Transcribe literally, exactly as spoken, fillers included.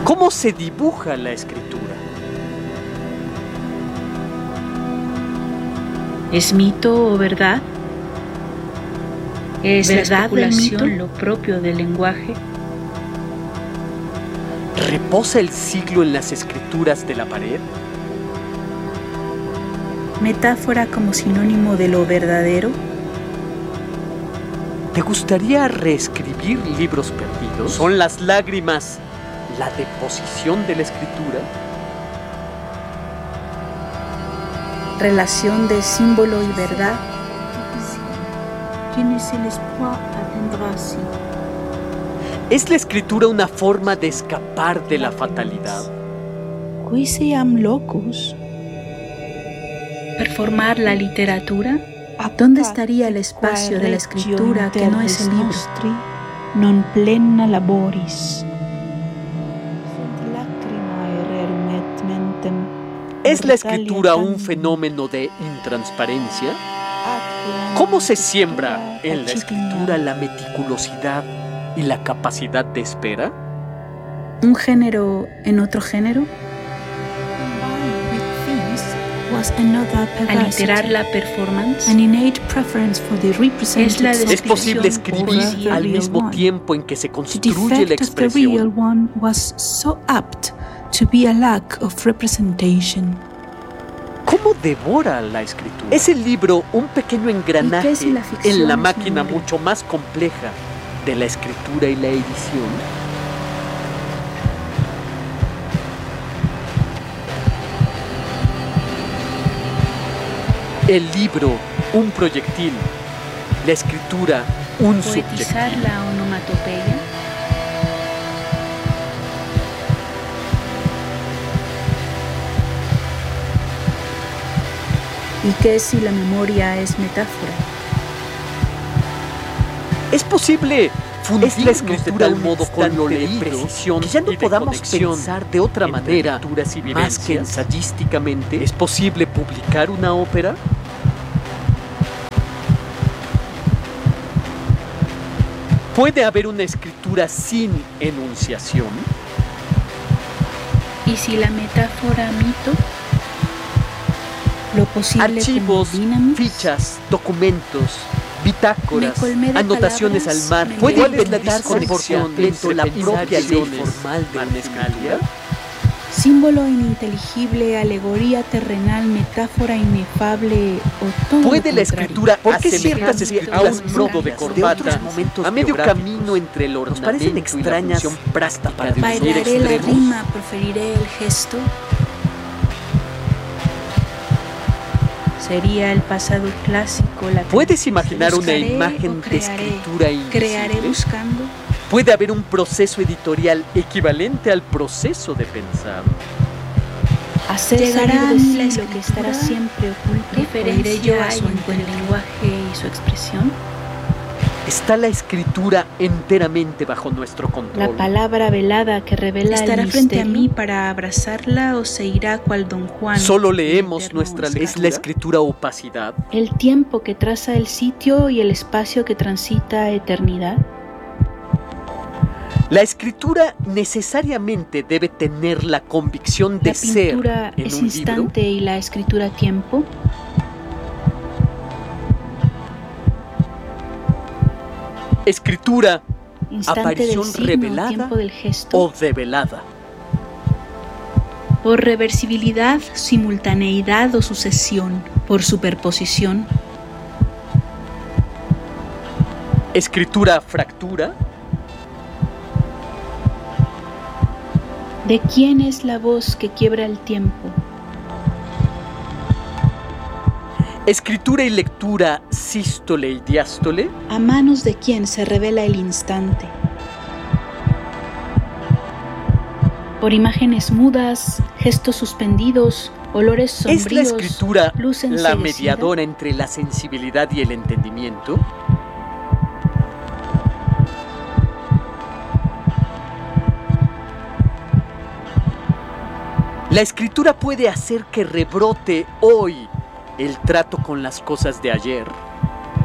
¿Cómo se dibuja la escritura? ¿Es mito o verdad? ¿Es verdad la especulación lo propio del lenguaje? ¿Reposa el siglo en las escrituras de la pared? ¿Metáfora como sinónimo de lo verdadero? ¿Te gustaría reescribir libros perdidos? ¿Son las lágrimas la deposición de la escritura? Relación de símbolo y verdad. ¿Es la escritura una forma de escapar de la fatalidad? Quisiam locus. ¿Performar la literatura? ¿Dónde estaría el espacio de la escritura que no es el libro? Non plena laboris. ¿Es la escritura un fenómeno de intransparencia? ¿Cómo se siembra en la escritura la meticulosidad y la capacidad de espera? ¿Un género en otro género? Aliterar la performance. Es, la ¿Es posible escribir al mismo one. tiempo en que se The construye la defect of the real expresión? one was so apt to be a lack of representation. ¿Cómo devora la escritura? ¿Es el libro un pequeño engranaje si la ficción en la es máquina memoria? mucho más compleja de la escritura y la edición? El libro, un proyectil. La escritura, un Poetizar subjetivo. la onomatopeya. ¿Y qué si la memoria es metáfora? ¿Es posible fundir la escritura un modo con lo leído, precisión que ya no podamos pensar de otra manera más que ensayísticamente? ¿Es posible publicar una ópera? ¿Puede haber una escritura sin enunciación? ¿Y si la metáfora mito? Lo posible Archivos, como Dynamix. fichas, documentos, bitácoras, Me colmé de anotaciones al palabras, mar. me ¿Puede llevé inventarse la por completo la propia ley formal de la escritura? Símbolo inininteligible, alegoría terrenal, metáfora inefable o todo ¿Puede lo la contrario? escritura ¿Por qué ciertas ciertas escrituras escrituras a un modo de de corbata otros momentos a medio camino entre el Nos ornamento parecen y la extrañas función práctica para definir Bailaré la extremos? rima, proferiré el gesto. Sería el pasado clásico la ¿Puedes imaginar una buscaré imagen o de crearé? escritura Crearé invisible? buscando. ¿Puede haber un proceso editorial equivalente al proceso de pensar? Hacer Llegará salir a de mí sí la lo que escritura. estará siempre oculto. ¿Diferencia Oiré yo a hay su entre el encuentro. lenguaje y su expresión? ¿Está la escritura enteramente bajo nuestro La control? palabra velada que revela ¿Estará el frente a misterio? mí para abrazarla o se irá cual Don Juan? Solo en leemos eterno nuestra escape? ¿Es la escritura opacidad? El tiempo que traza el sitio y el espacio que transita eternidad. La escritura necesariamente debe tener la convicción de La ser pintura en es un libro. instante y la escritura tiempo. Escritura, Instante aparición del signo, revelada tiempo del gesto. o develada. Por reversibilidad, simultaneidad o sucesión. Por superposición. Escritura, fractura. ¿De quién es la voz que quiebra el tiempo? Escritura y lectura, sístole y diástole. ¿A manos de quién se revela el instante? Por imágenes mudas, gestos suspendidos, olores sombríos. ¿Es la escritura luz la enseguecida? mediadora entre la sensibilidad y el entendimiento? La escritura puede hacer que rebrote hoy el trato con las cosas de ayer.